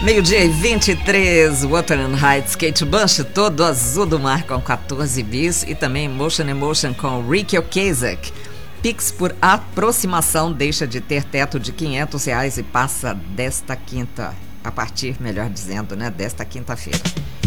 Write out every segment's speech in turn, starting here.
12h23, Wuthering Heights, Kate Bush, todo azul do mar com 14 bis e também Motion Emotion com Ricky Ocasek. Pix por aproximação deixa de ter teto de R$500 e passa desta quinta, a partir, melhor dizendo, né, desta quinta-feira.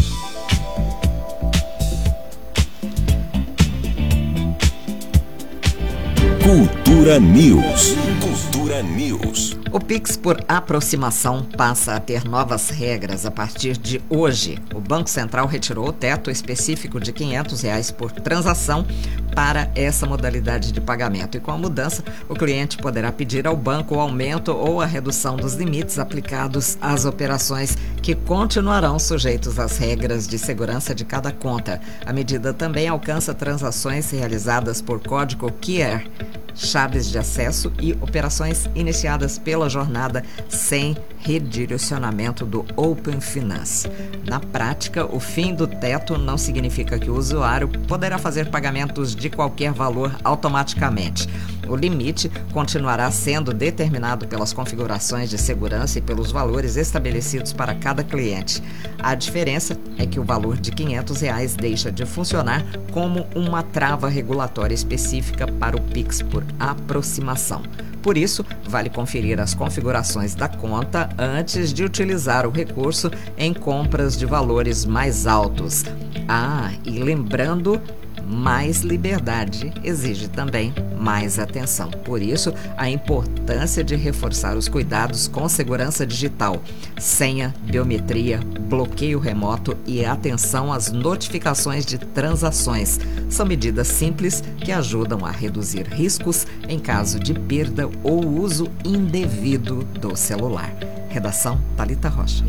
Cultura News. Cultura News. O Pix por aproximação passa a ter novas regras a partir de hoje. O Banco Central retirou o teto específico de R$500 por transação para essa modalidade de pagamento. E com a mudança, o cliente poderá pedir ao banco o aumento ou a redução dos limites aplicados às operações que continuarão sujeitos às regras de segurança de cada conta. A medida também alcança transações realizadas por código QR, chaves de acesso e operações iniciadas pela jornada sem redirecionamento do Open Finance. Na prática, o fim do teto não significa que o usuário poderá fazer pagamentos de qualquer valor automaticamente. O limite continuará sendo determinado pelas configurações de segurança e pelos valores estabelecidos para cada cliente. A diferença é que o valor de R$500 deixa de funcionar como uma trava regulatória específica para o Pix por aproximação. Por isso, vale conferir as configurações da conta antes de utilizar o recurso em compras de valores mais altos. E lembrando, mais liberdade exige também mais atenção. Por isso, a importância de reforçar os cuidados com segurança digital, senha, biometria, bloqueio remoto e atenção às notificações de transações. São medidas simples que ajudam a reduzir riscos em caso de perda ou uso indevido do celular. Redação Thalita Rocha.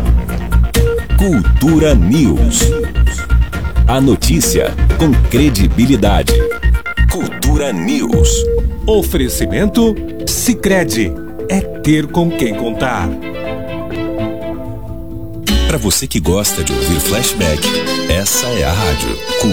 Cultura News. A notícia com credibilidade. Cultura News. Oferecimento Sicredi. É ter com quem contar. Para você que gosta de ouvir flashback, essa é a rádio.